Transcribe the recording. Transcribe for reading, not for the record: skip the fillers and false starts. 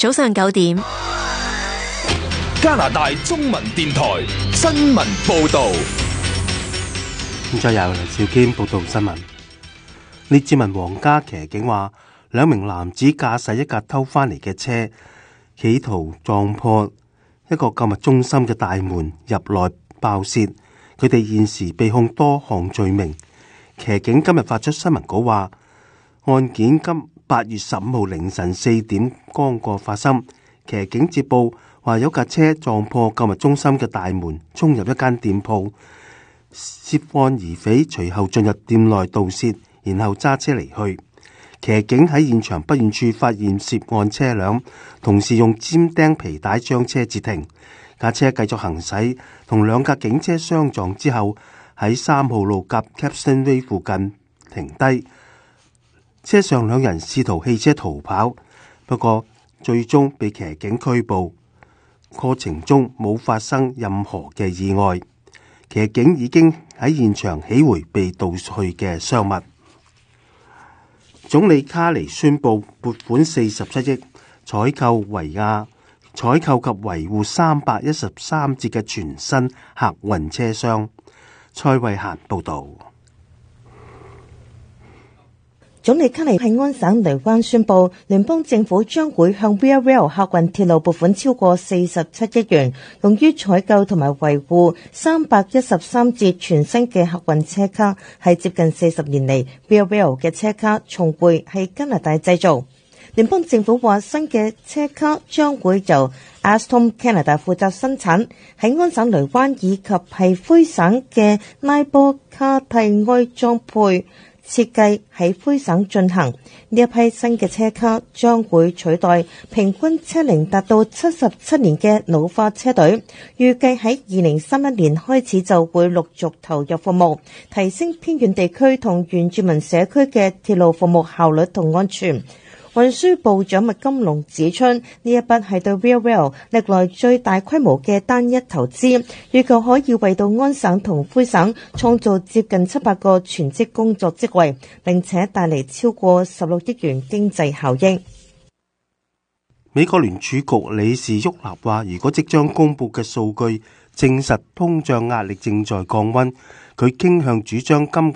早上9點， 加拿大中文電台新聞報道。 現在由梁兆堅報道新聞。列治文皇家騎警話，2名男子駕駛一架偷翻嚟嘅車，企圖撞破一個購物中心嘅大門入內爆竊。佢哋現時被控多項罪名。騎警今日發出新聞稿話，案件今8月15號凌晨4點剛過發生。騎警接報話有架車撞破購物中心嘅大門，衝入一間店鋪。涉案疑匪隨後進入店內盜竊，然後揸車離去。騎警喺現場不遠處發現涉案車輛，同時用尖釘皮帶將車截停。架車繼續行駛，同2架警車相撞之後，喺3號路夾 Capstan Way 附近停低。車上2人試圖棄車逃跑，不過最終被騎警拘捕。過程中冇發生任何嘅意外。騎警已經喺現場起回被盜去嘅商物。總理卡尼宣布撥款47億採購及維護313節嘅全新客運車廂。蔡慧嫻報道。 總理卡尼喺安省雷灣宣布，聯邦政府將會向 Via Rail 客運鐵路撥款超過47億元，用於採購同埋維護313節全新嘅客運車卡。係接近40年嚟 Via Rail 嘅車卡重回係加拿大製造。聯邦政府話，新嘅車卡將會由 Alstom Canada 負責生產，喺安省雷灣以及係魁省嘅拉波卡蒂埃裝配設計喺魁省進行。呢一批新嘅車卡將會取代平均車齡達到77年嘅老化車隊，預計喺2031年開始就會陸續投入服務，提升偏遠地區同原住民社區嘅鐵路服務效率同安全。運輸部長麥金龍指出，呢一筆係對 Via Rail 歷來最大規模嘅單一投資，預計可以為到安省同魁省創造接近700個全職工作職位，並且帶嚟超過16億元經濟效益。 美國聯儲局理事沃納話，如果即將公佈嘅數據證實通脹壓力正在降溫，佢傾向主張今